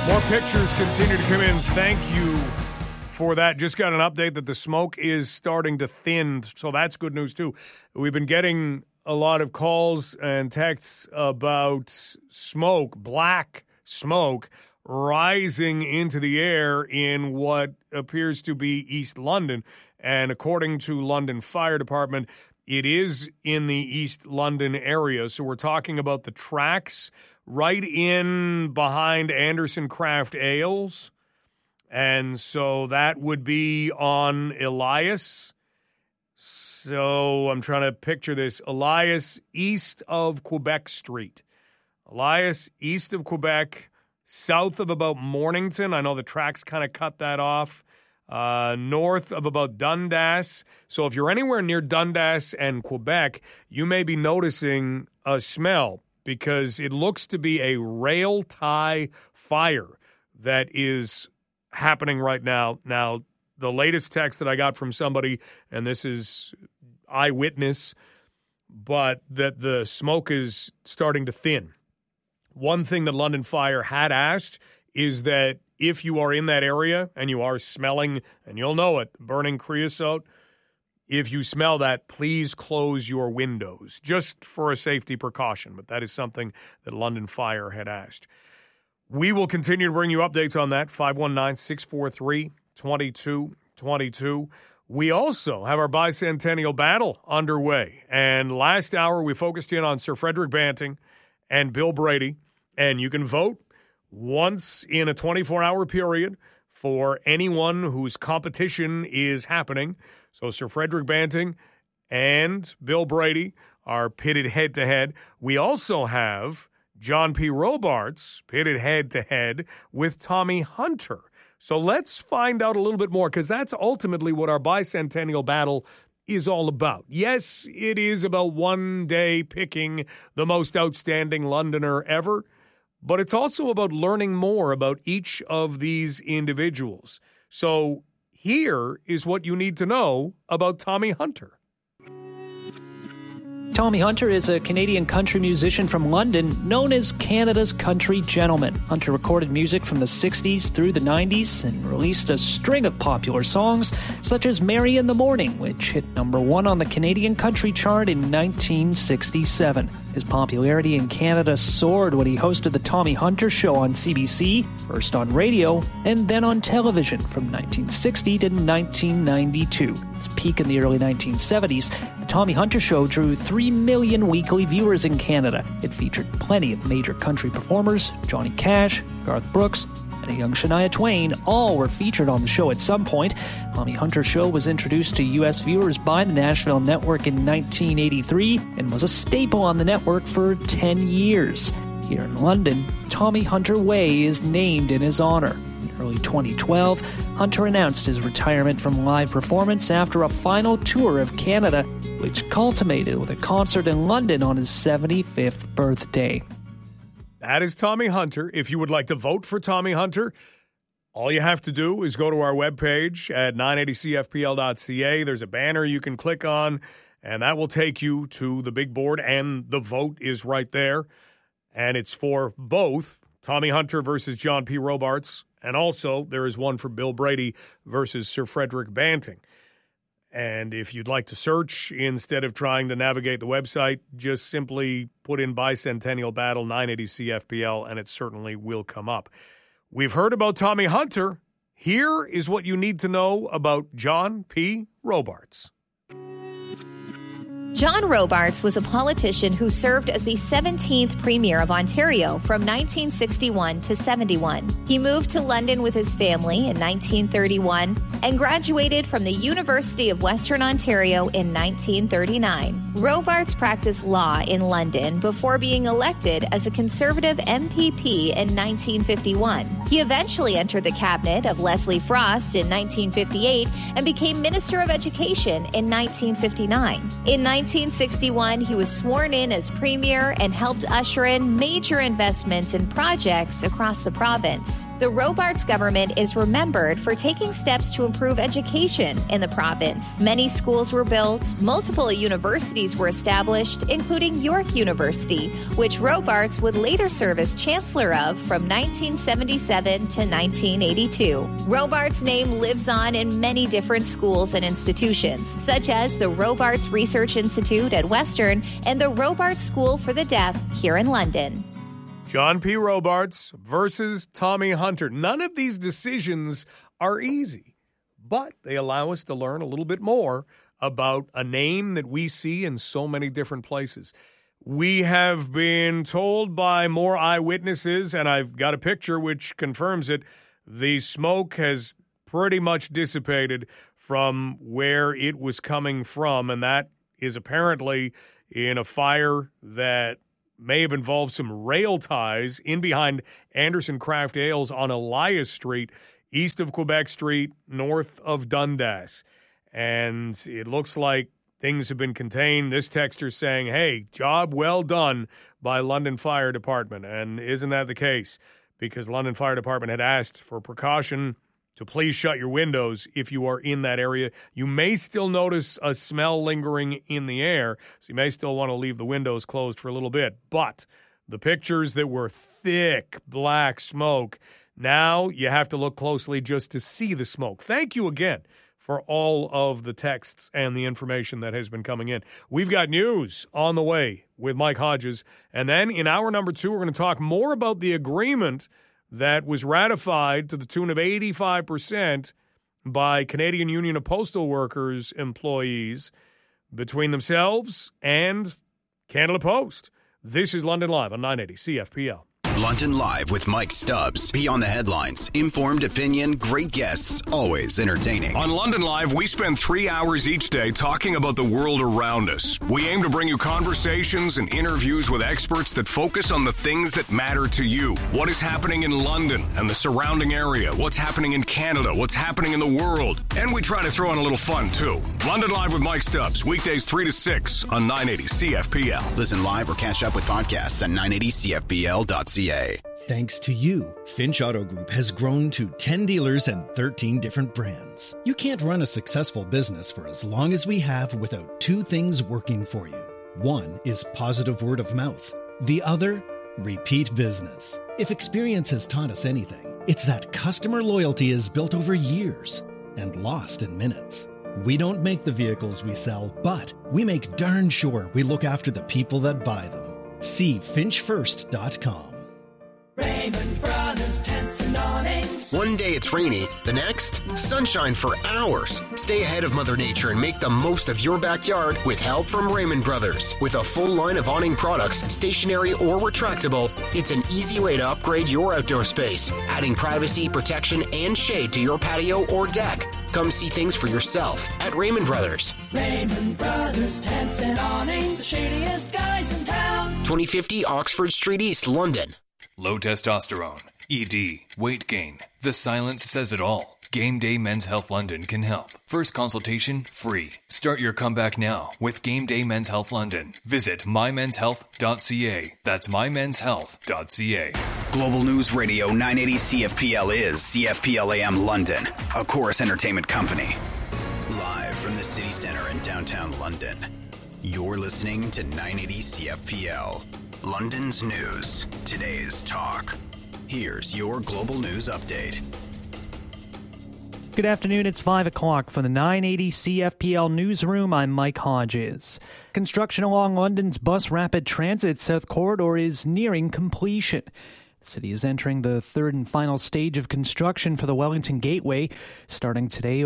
More pictures continue to come in. Thank you for that. Just got an update that the smoke is starting to thin, so that's good news too. We've been getting a lot of calls and texts about smoke, black smoke, rising into the air in what appears to be East London. And according to London Fire Department, it is in the East London area. So we're talking about the tracks right in behind Anderson Craft Ales. And so that would be on Elias. So I'm trying to picture this. Elias east of Quebec Street. Elias east of Quebec, south of about Mornington. I know the tracks kind of cut that off. North of about Dundas. So if you're anywhere near Dundas and Quebec, you may be noticing a smell because it looks to be a rail tie fire that is happening right now. Now, the latest text that I got from somebody, and this is eyewitness, but that the smoke is starting to thin. One thing that London Fire had asked is that if you are in that area and you are smelling, and you'll know it, burning creosote, if you smell that, please close your windows, just for a safety precaution. But that is something that London Fire had asked. We will continue to bring you updates on that, 519-643-2222. We also have our bicentennial battle underway. And last hour, we focused in on Sir Frederick Banting and Bill Brady. And you can vote once in a 24-hour period for anyone whose competition is happening. So Sir Frederick Banting and Bill Brady are pitted head-to-head. We also have John P. Robarts pitted head-to-head with Tommy Hunter. So let's find out a little bit more, because that's ultimately what our bicentennial battle is all about. Yes, it is about one day picking the most outstanding Londoner ever, but it's also about learning more about each of these individuals. So here is what you need to know about Tommy Hunter. Tommy Hunter is a Canadian country musician from London, known as Canada's country gentleman. Hunter recorded music from the 60s through the 90s and released a string of popular songs, such as Mary in the Morning, which hit #1 on the Canadian country chart in 1967. His popularity in Canada soared when he hosted the Tommy Hunter Show on CBC, first on radio and then on television from 1960 to 1992. Its peak in the early 1970s, the Tommy Hunter Show drew 3 million weekly viewers in Canada. It featured plenty of major country performers. Johnny Cash, Garth Brooks, and a young Shania Twain all were featured on the show at some point. Tommy Hunter Show was introduced to U.S. viewers by the Nashville Network in 1983 and was a staple on the network for 10 years. Here in London, Tommy Hunter Way is named in his honor. In early 2012, Hunter announced his retirement from live performance after a final tour of Canada, which culminated with a concert in London on his 75th birthday. That is Tommy Hunter. If you would like to vote for Tommy Hunter, all you have to do is go to our webpage at 980cfpl.ca. There's a banner you can click on, and that will take you to the big board, and the vote is right there. And it's for both Tommy Hunter versus John P. Robarts, and also there is one for Bill Brady versus Sir Frederick Banting. And if you'd like to search instead of trying to navigate the website, just simply put in Bicentennial Battle 980 CFPL, and it certainly will come up. We've heard about Tommy Hunter. Here is what you need to know about John P. Robarts. John Robarts was a politician who served as the 17th Premier of Ontario from 1961 to 71. He moved to London with his family in 1931 and graduated from the University of Western Ontario in 1939. Robarts practiced law in London before being elected as a Conservative MPP in 1951. He eventually entered the cabinet of Leslie Frost in 1958 and became Minister of Education in 1959. In 1961, he was sworn in as premier and helped usher in major investments and projects across the province. The Robarts government is remembered for taking steps to improve education in the province. Many schools were built, multiple universities were established, including York University, which Robarts would later serve as chancellor of from 1977 to 1982. Robarts' name lives on in many different schools and institutions, such as the Robarts Research Institute at Western and the Robarts School for the Deaf here in London. John P. Robarts versus Tommy Hunter. None of these decisions are easy, but they allow us to learn a little bit more about a name that we see in so many different places. We have been told by more eyewitnesses, and I've got a picture which confirms it, the smoke has pretty much dissipated from where it was coming from, and that is apparently in a fire that may have involved some rail ties in behind Anderson Craft Ales on Elias Street, east of Quebec Street, north of Dundas. And it looks like things have been contained. This texter saying, hey, job well done by London Fire Department. And isn't that the case? Because London Fire Department had asked for precaution to please shut your windows if you are in that area. You may still notice a smell lingering in the air, so you may still want to leave the windows closed for a little bit. But the pictures that were thick black smoke, now you have to look closely just to see the smoke. Thank you again for all of the texts and the information that has been coming in. We've got news on the way with Mike Hodges. And then in hour number 2, we're going to talk more about the agreement that was ratified to the tune of 85% by Canadian Union of Postal Workers employees between themselves and Canada Post. This is London Live on 980 CFPL. London Live with Mike Stubbs. Beyond the headlines. Informed opinion, great guests, always entertaining. On London Live, we spend 3 hours each day talking about the world around us. We aim to bring you conversations and interviews with experts that focus on the things that matter to you. What is happening in London and the surrounding area? What's happening in Canada? What's happening in the world? And we try to throw in a little fun, too. London Live with Mike Stubbs. Weekdays 3 to 6 on 980 CFPL. Listen live or catch up with podcasts at 980CFPL.ca. Thanks to you, Finch Auto Group has grown to 10 dealers and 13 different brands. You can't run a successful business for as long as we have without 2 things working for you. One is positive word of mouth. The other, repeat business. If experience has taught us anything, it's that customer loyalty is built over years and lost in minutes. We don't make the vehicles we sell, but we make darn sure we look after the people that buy them. See finchfirst.com. Raymond Brothers Tents and Awnings. One day it's rainy, the next, sunshine for hours. Stay ahead of Mother Nature and make the most of your backyard with help from Raymond Brothers. With a full line of awning products, stationary or retractable, it's an easy way to upgrade your outdoor space, adding privacy, protection, and shade to your patio or deck. Come see things for yourself at Raymond Brothers. Raymond Brothers Tents and Awnings, the shadiest guys in town. 2050 Oxford Street East, London. Low testosterone, ED, weight gain. The silence says it all. Game Day Men's Health London can help. First consultation free. Start your comeback now with Game Day Men's Health London. Visit mymenshealth.ca. That's mymenshealth.ca. Global News Radio 980 CFPL is CFPL AM London, a Chorus Entertainment company. Live from the city centre in downtown London. You're listening to 980 CFPL. London's news, today's talk. Here's your global news update. Good afternoon, it's 5 o'clock from the 980 CFPL newsroom. I'm Mike Hodges. Construction along London's Bus Rapid Transit South Corridor is nearing completion. The city is entering the third and final stage of construction for the Wellington Gateway. Starting today,